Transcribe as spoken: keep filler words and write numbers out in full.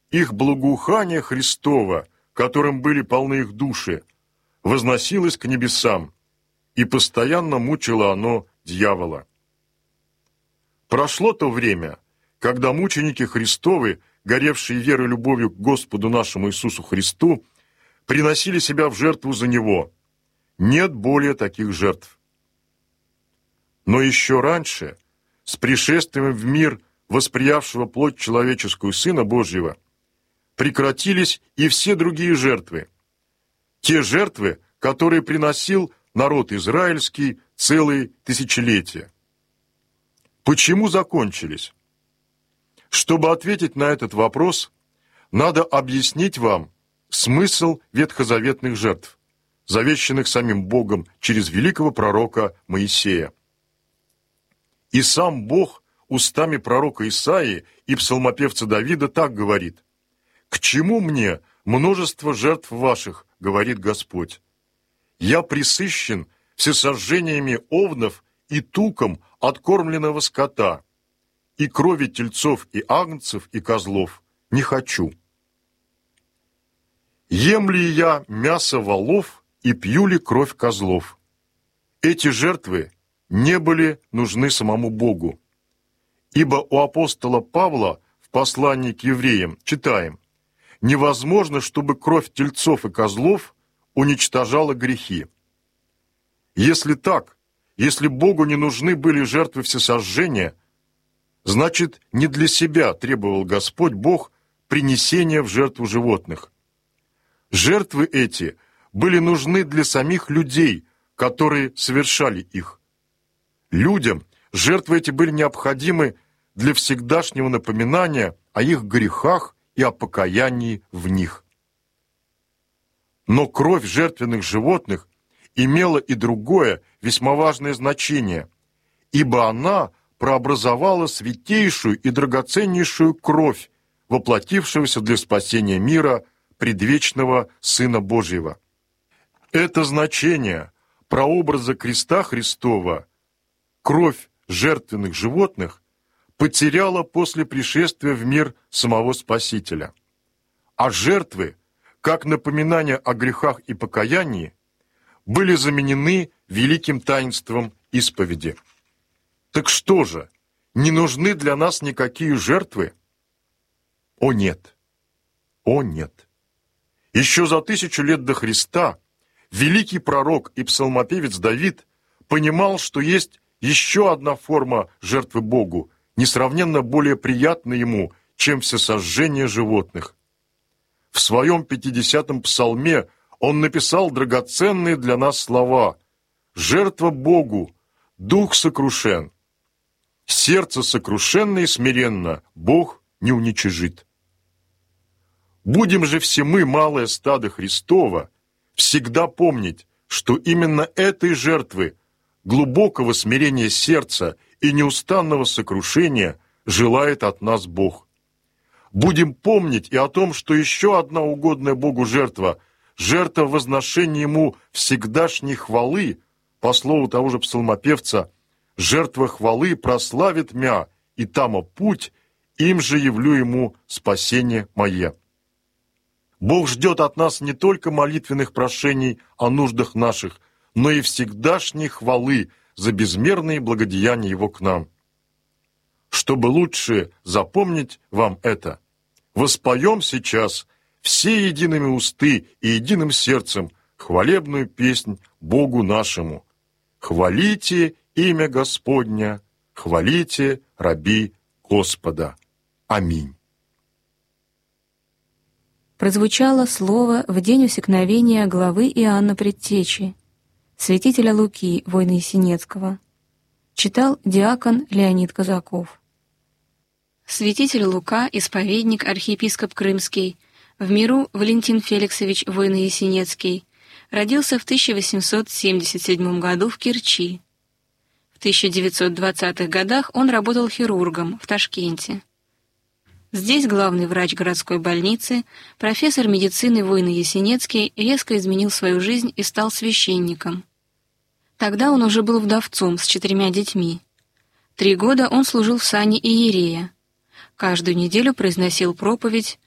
их благоухание Христово, которым были полны их души, возносилось к небесам, и постоянно мучило оно дьявола. Прошло то время, когда мученики Христовы, горевшие верой и любовью к Господу нашему Иисусу Христу, приносили себя в жертву за Него. Нет более таких жертв. Но еще раньше, с пришествием в мир восприявшего плоть человеческую Сына Божьего, прекратились и все другие жертвы. Те жертвы, которые приносил народ израильский целые тысячелетия. Почему закончились? Чтобы ответить на этот вопрос, надо объяснить вам смысл ветхозаветных жертв, завещанных самим Богом через великого пророка Моисея. И сам Бог устами пророка Исаии и псалмопевца Давида так говорит: «К чему мне множество жертв ваших, говорит Господь? Я пресыщен всесожжениями овнов и туком откормленного скота, и крови тельцов и агнцев и козлов не хочу. Ем ли я мясо волов и пью ли кровь козлов?» Эти жертвы не были нужны самому Богу. Ибо у апостола Павла в послании к евреям читаем: «Невозможно, чтобы кровь тельцов и козлов уничтожала грехи». Если так, если Богу не нужны были жертвы всесожжения, значит, не для себя требовал Господь Бог принесения в жертву животных. Жертвы эти были нужны для самих людей, которые совершали их. Людям жертвы эти были необходимы для всегдашнего напоминания о их грехах и о покаянии в них. Но кровь жертвенных животных имела и другое, весьма важное значение, ибо она прообразовала святейшую и драгоценнейшую кровь, воплотившегося для спасения мира предвечного Сына Божьего. Это значение прообраза креста Христова, кровь жертвенных животных, потеряла после пришествия в мир самого Спасителя. А жертвы, как напоминание о грехах и покаянии, были заменены великим таинством исповеди. Так что же, не нужны для нас никакие жертвы? О нет! О нет! Еще за тысячу лет до Христа великий пророк и псалмопевец Давид понимал, что есть еще одна форма жертвы Богу, несравненно более приятна ему, чем всесожжение животных. В своем пятидесятом псалме он написал драгоценные для нас слова: «Жертва Богу, дух сокрушен. Сердце сокрушенно и смиренно Бог не уничижит». Будем же все мы, малое стадо Христово, всегда помнить, что именно этой жертвы, глубокого смирения сердца и неустанного сокрушения желает от нас Бог. Будем помнить и о том, что еще одна угодная Богу жертва, жертва возношения Ему всегдашней хвалы, по слову того же псалмопевца, «Жертва хвалы прославит мя, и тамо путь, им же явлю Ему спасение мое». Бог ждет от нас не только молитвенных прошений о нуждах наших, но и всегдашней хвалы за безмерные благодеяния Его к нам. Чтобы лучше запомнить вам это, воспоем сейчас все едиными усты и единым сердцем хвалебную песнь Богу нашему. «Хвалите имя Господня, хвалите раби Господа». Аминь. Прозвучало слово в день усекновения главы Иоанна Предтечи, святителя Луки Войно-Ясенецкого. Читал диакон Леонид Казаков. Святитель Лука, исповедник, архиепископ Крымский, в миру Валентин Феликсович Войно-Ясенецкий, родился в тысяча восемьсот семьдесят седьмом году в Керчи. В тысяча девятьсот двадцатых годах он работал хирургом в Ташкенте. Здесь главный врач городской больницы, профессор медицины Войно-Ясенецкий резко изменил свою жизнь и стал священником. Тогда он уже был вдовцом с четырьмя детьми. Три года он служил в сане иерея. Каждую неделю произносил проповедь